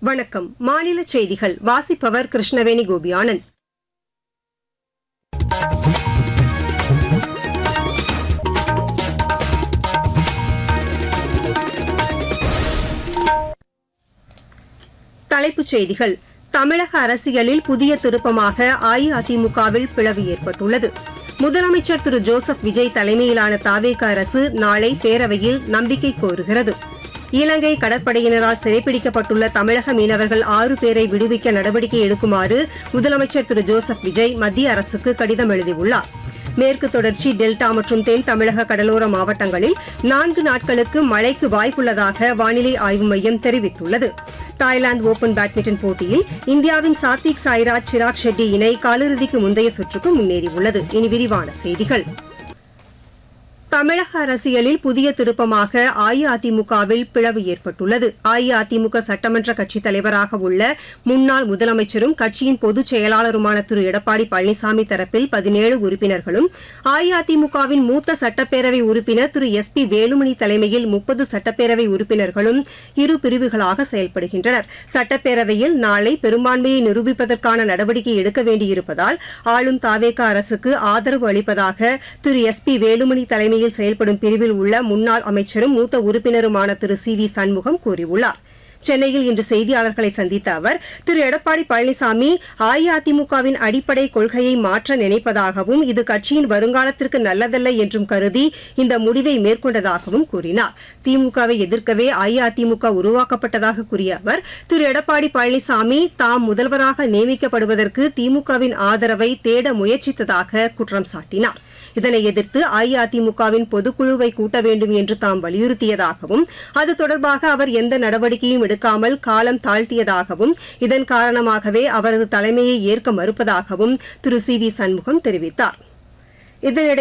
வணக்கம். மாநில செய்திகள் வாசிப்பவர் கிருஷ்ணவேணி கோபியானந்த். தலைப்புச் செய்திகள். தமிழக அரசியலில் புதிய திருப்பமாக அஇஅதிமுகவில் பிளவு ஏற்பட்டுள்ளது. முதலமைச்சர் திரு ஜோசப் விஜய் தலைமையிலான தவேக அரசு நாளை பேரவையில் நம்பிக்கை கோருகிறது. இலங்கை கடற்படையினரால் சிறைப்பிடிக்கப்பட்டுள்ள தமிழக மீனவர்கள் 6 பேரை விடுவிக்க நடவடிக்கை எடுக்குமாறு முதலமைச்சர் திரு ஜோசப் விஜய் மத்திய அரசுக்கு கடிதம் எழுதியுள்ளார். மேற்கு தொடர்ச்சி, டெல்டா மற்றும் தென் தமிழக கடலோர மாவட்டங்களில் 4 நாட்களுக்கு மழைக்கு வாய்ப்புள்ளதாக வானிலை ஆய்வு மையம் தெரிவித்துள்ளது. தாய்லாந்து ஓபன் பேட்மிண்டன் போட்டியில் இந்தியாவின் சாத்விக் சாய்ராஜ், சிராக் ஷெட்டி இணை காலிறுதிக்கு முந்தைய சுற்றுக்கு முன்னேறியுள்ளது. இனி விரிவான செய்திகள். தமிழக அரசியலில் புதிய திருப்பமாக அஇஅதிமுகவில் பிளவு ஏற்பட்டுள்ளது. அஇஅதிமுக சட்டமன்ற கட்சித் தலைவராக உள்ள முன்னாள் முதலமைச்சரும் கட்சியின் பொதுச் செயலாளருமான திரு எடப்பாடி பழனிசாமி தரப்பில் 17 உறுப்பினர்களும், அஇஅதிமுகவின் மூத்த சட்டப்பேரவை உறுப்பினர் திரு எஸ் பி வேலுமணி தலைமையில் 30 சட்டப்பேரவை உறுப்பினர்களும் இரு பிரிவுகளாக செயல்படுகின்றனர். சட்டப்பேரவையில் நாளை பெரும்பான்மையை நிரூபிப்பதற்கான நடவடிக்கை எடுக்க வேண்டியிருப்பதால் ஆளும் தவேக அரசுக்கு ஆதரவு அளிப்பதாக திரு எஸ் பி வேலுமணி தலைமையில் செயல்படும் பிரிவில் உள்ள முன்னாள் அமைச்சரும் மூத்த உறுப்பினருமான திரு சி வி சண்முகம் கூறியுள்ளார். சென்னையில் இன்று செய்தியாளர்களை சந்தித்த அவர், திரு எடப்பாடி பழனிசாமி அஇஅதிமுகவின் அடிப்படை கொள்கையை மாற்ற நினைப்பதாகவும், இது கட்சியின் வருங்காலத்திற்கு நல்லதல்ல என்றும் கருதி இந்த முடிவை மேற்கொண்டதாகவும் கூறினார். திமுகவை எதிர்க்கவே அஇஅதிமுக உருவாக்கப்பட்டதாக கூறிய அவர், திரு எடப்பாடி பழனிசாமி தாம் முதல்வராக நியமிக்கப்படுவதற்கு திமுகவின் ஆதரவை தேட முயற்சித்ததாக குற்றம் சாட்டினார். இதனை எதிர்த்து அஇஅதிமுகவின் பொதுக்குழுவை கூட்ட வேண்டும் என்று தாம் வலியுறுத்தியதாகவும், அது தொடர்பாக அவர் எந்த நடவடிக்கையும் எடுக்காமல் காலம் தாழ்த்தியதாகவும், இதன் காரணமாகவே அவரது தலைமையை ஏற்க மறுப்பதாகவும் திரு சி வி சண்முகம் தெரிவித்தார். இதனிடையே